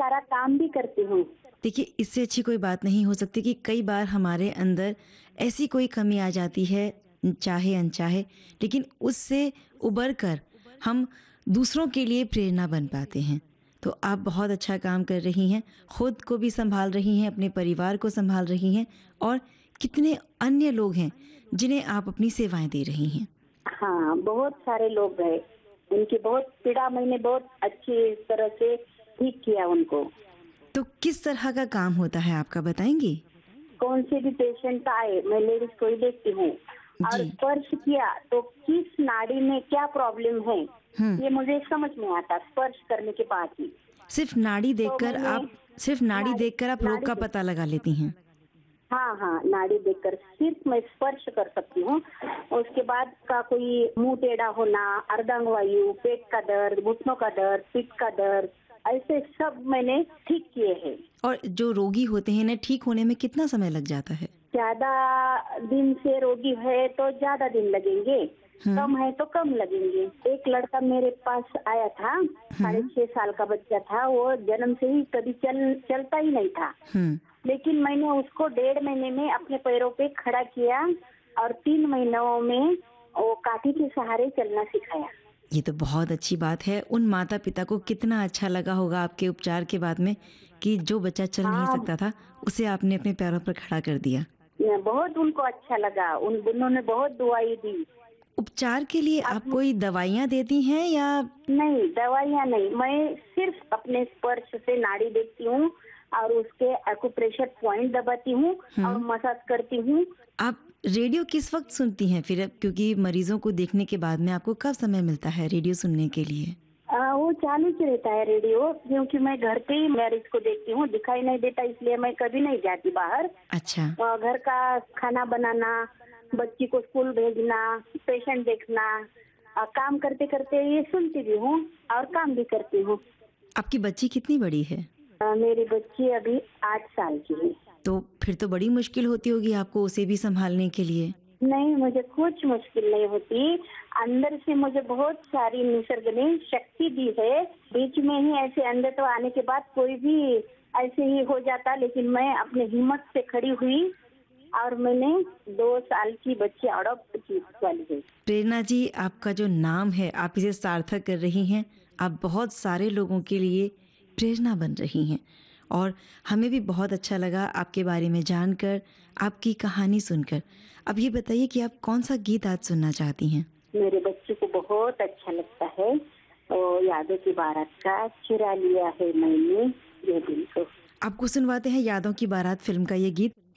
सारा काम भी करती हूँ। देखिए, इससे अच्छी कोई बात नहीं हो सकती कि कई बार हमारे अंदर ऐसी कोई कमी आ जाती है, चाहे अनचाहे, लेकिन उससे उबर कर हम दूसरों के लिए प्रेरणा बन पाते हैं। तो आप बहुत अच्छा काम कर रही हैं, खुद को भी सँभाल रही हैं, अपने परिवार को सँभाल रही हैं और कितने अन्य लोग हैं, जिन्हें आप अपनी सेवाएँ दे रही हैं। हाँ, बहुत सारे लोग हैं, उनकी बहुत पीड़ा मैंने बहुत अच्छी तरह से ठीक किया उनको। तो किस तरह का काम होता है आपका, बताएँगी? कौन से भी पेशेंट आए, मैं लेडीज को ही देखती हूँ और जी। स्पर्श किया तो किस नाड़ी में क्या प्रॉब्लम है, हुँ। ये मुझे समझ में आता स्पर्श करने के बाद ही। तो मैंने सिर्फ़ नाड़ी नाड़ी देखकर आप रोग नाड़ी का देख पता लगा लेती हैं। हाँ, हाँ, नाड़ी देखकर सिर्फ मैं स्पर्श कर सकती हूँ। उसके बाद का कोई मुंह टेढ़ा होना, अर्धांग वायु, पेट का दर्द, घुटनों का दर्द, पीठ का दर्द, ऐसे सब मैंने ठीक किए हैं। और जो रोगी होते हैं, इन्हें ठीक होने में कितना समय लग जाता है? ज्यादा दिन से रोगी है तो ज्यादा दिन लगेंगे, हुँ, कम है तो कम लगेंगे। एक लड़का मेरे पास आया था, साढ़े हुँ, 6 साल का बच्चा था, वो जन्म से ही कभी चलता ही नहीं था। हुँ। लेकिन मैंने उसको 1.5 महीने में अपने पैरों पे खड़ा किया और 3 महीनों में वो काठी के सहारे चलना सिखाया। ये तो बहुत अच्छी बात है। उन माता-पिता को कितना अच्छा लगा होगा आपके उपचार के बाद में कि जो बच्चा चल नहीं हाँ, सकता था, उसे आपने अपने पैरों पर खड़ा कर दिया। बहुत उनको अच्छा लगा, उन दोनों ने बहुत दुआई दी। उपचार के लिए आप अब कोई दवाइयाँ देती हैं या नहीं, दवाइयाँ नहीं, मैं सिर्फ अपने स्पर्श से नाड़ी देखती हूँ और उसके एक्यूप्रेशर पॉइंट दबाती हूँ और हुँ, मसाज करती हूँ। आप रेडियो किस वक़्त सुनती हैं फिर? क्योंकि मरीज़ों को देखने के बाद में आपको कब समय मिलता है रेडियो सुनने के लिए? वो चालू ही रहता है रेडियो, क्योंकि मैं घर पे ही मरीज को देखती हूँ, दिखाई नहीं देता इसलिए मैं कभी नहीं जाती बाहर। अच्छा। घर का खाना बनाना, बच्ची को स्कूल भेजना, पेशेंट देखना, काम करते करते ये सुनती भी हूँ और काम भी करती हूँ। आपकी बच्ची कितनी बड़ी है? मेरी बच्ची अभी 8 साल की है। तो फिर तो बड़ी मुश्किल होती होगी आपको उसे भी सँभालने के लिए? नहीं, मुझे कुछ मुश्किल नहीं होती। अंदर से मुझे बहुत सारी निसर्ग ने शक्ति दी है। बीच में ही ऐसे अंदर तो आने के बाद कोई भी ऐसे ही हो जाता, लेकिन मैं अपने हिम्मत से खड़ी हुई और मैंने 2 साल की बच्ची अडॉप्ट की वाली है। प्रेरणा जी, आपका जो नाम है, आप इसे सार्थक कर रही हैं। आप बहुत सारे लोगों के लिए प्रेरणा बन रही हैं और हमें भी बहुत अच्छा लगा आपके बारे में जानकर, आपकी कहानी सुनकर। अब ये बताइए कि आप कौन-सा गीत आज सुनना चाहती हैं? मेरे बच्चे को बहुत अच्छा लगता है, और यादों की बारात का चुरा लिया है मैंने ये दिल को। आपको सुनवाते हैं यादों की बारात फ़िल्म का ये गीत।